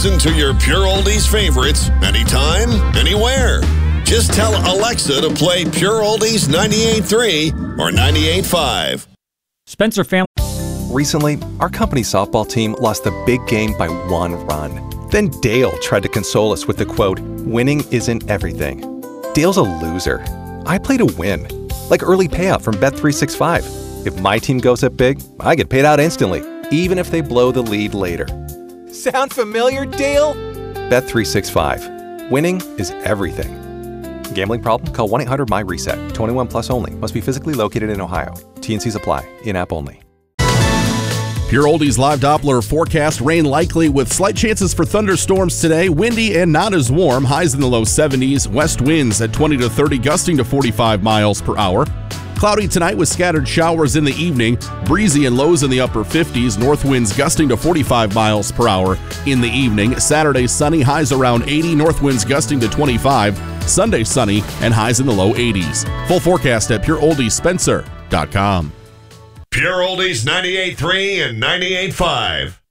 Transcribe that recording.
Listen to your Pure Oldies favorites anytime, anywhere. Just tell Alexa to play Pure Oldies 98.3 or 98.5. Spencer family. Recently, our company softball team lost the big game by 1 run. Then Dale tried to console us with the quote, "Winning isn't everything." Dale's a loser. I play to win. Like early payout from Bet365. If my team goes up big, I get paid out instantly, even if they blow the lead later. Sound familiar, Dale? Bet365. Winning is everything. Gambling problem? Call 1-800-MY-RESET. 21 plus only. Must be physically located in Ohio. T&Cs apply. In-app only. Pure Oldies live Doppler forecast. Rain likely with slight chances for thunderstorms today. Windy and not as warm. Highs in the low 70s. West winds at 20 to 30, gusting to 45 miles per hour. Cloudy tonight with scattered showers in the evening. Breezy and lows in the upper 50s. North winds gusting to 45 miles per hour in the evening. Saturday sunny. Highs around 80. North winds gusting to 25. Sunday sunny and highs in the low 80s. Full forecast at PureOldiesSpencer.com. Pure Oldies 98.3 and 98.5.